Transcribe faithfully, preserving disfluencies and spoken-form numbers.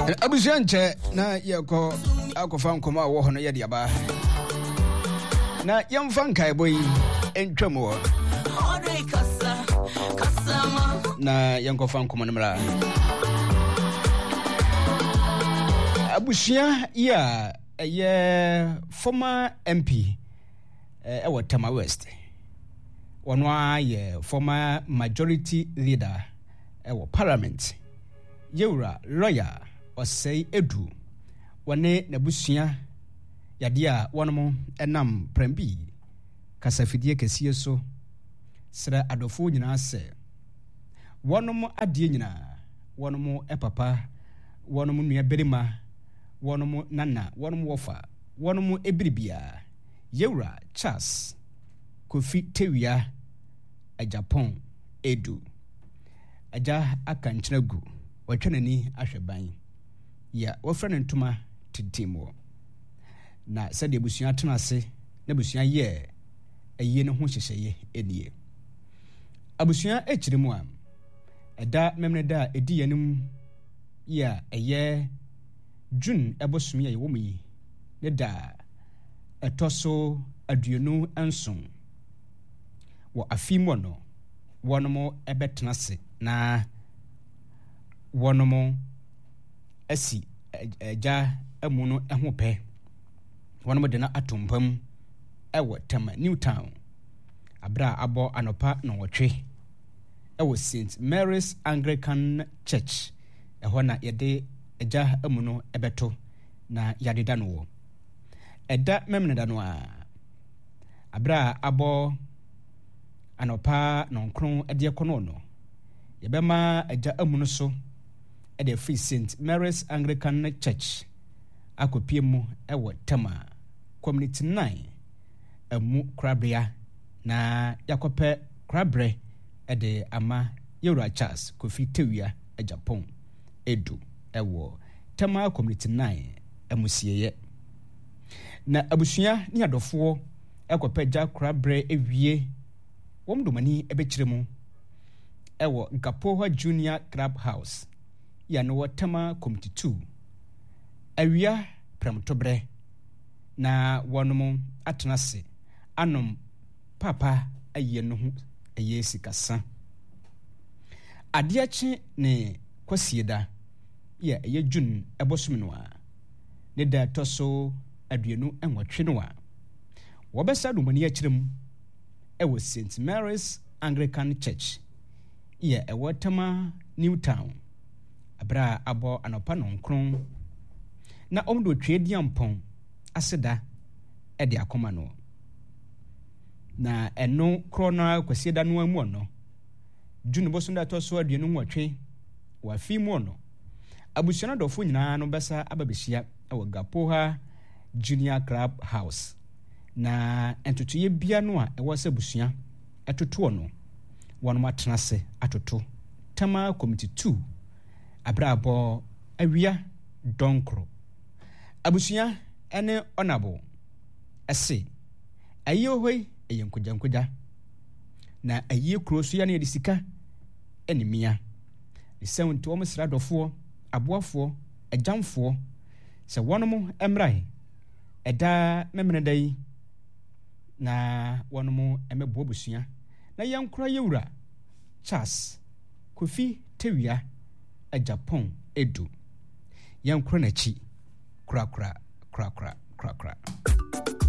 abusianche na yeko akofa nkoma wo ho no ye de aba na yemfa nkai boyi entwemo na yankofa nkoma no mra abusia ya eye former M P e wo Tama West wono aye former majority leader e wo parliament yewura lawyer Osei Edu wane nabusua yade a wonom enam prembi kasafidie kesiye so sra adofo nyina se wonom ade nyina wonom epapa wonom nua berima wonom nana wonom wofa wonom ebiribia yewura Charles Kofi Tewia a Japan Edu aja akanchinagu watwenani ahweban ya wofrane ntuma titimo na sade busua tena ase na busua ye eye ne ho hyehyeye enie abusua echiremu a eda memne da edi yanim ya eye June ebosom ye womu yi ne da etoso aduonu anson wo afimo no wonomo ebetena se na wonomo asi eja amuno eho pe wonomo de na atompam ewo Tama New Town abra abo anopa no wotwe ewo Saint Mary's Anglican Church eho na yede eja amuno ebeto na yadeda no eda memneda no a abra abo anopa no nkron ede kono no yebema eja amuno so ede free Saint Mary's Anglican Church akopiemu ewo Tama Community nine emu krabria na yakope krabre ede ama yewura Charles Kofi Tewia e Japan Edu ewo Tama Community nine emusieye na abusua ni adofo ekope ja krabre ewie womdomani ebekiremu ewo Gapoha Junior Club House ya no Tama Community two awia pramtobre na wonom atenase anom papa aye no ho aye sikasa adeache ne kwasieda ya aye June ebosom no a ne da toso aduenu enwotwe no a wobesa domani akirem ewo Saint Mary's Anglican Church ya ewo Tama New Town abra abo anopa no nkron na omdo twedi ampon aseda ede akoma no na eno krona kwasieda no amu no June bosunda toso aduenu nwotwe wa fimu no abusuana dofo nyina no besa ababehia ewo Gapoha Junior Club House na entotoye bia no a ewo se busua etoto no wono matenase atoto Tama Community two abrabo awia donkro abusua ene onabo ese ayo hoi eyenkoja nkoja na ayi kroso ya ne disika enemia isewonti wo mesra dofo aboafo agyamfo se wonomo emrai eda memnedai na wonomo emebo busua na yankura yewura Charles Kofi Tewia a Japan Edu yankura na chi kura kura kura kura